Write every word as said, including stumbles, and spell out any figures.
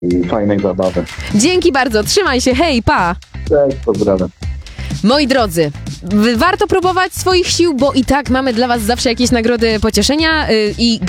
i fajnej zabawy. Dzięki bardzo, trzymaj się, hej, pa! Cześć, pozdrawiam. Moi drodzy, w- warto próbować swoich sił, bo i tak mamy dla was zawsze jakieś nagrody pocieszenia yy, i